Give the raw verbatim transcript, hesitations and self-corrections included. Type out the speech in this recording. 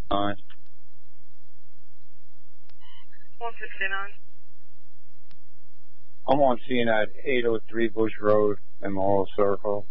Nine. one sixty-nine. I'm on scene at eight oh three Bush Road in Memorial Circle.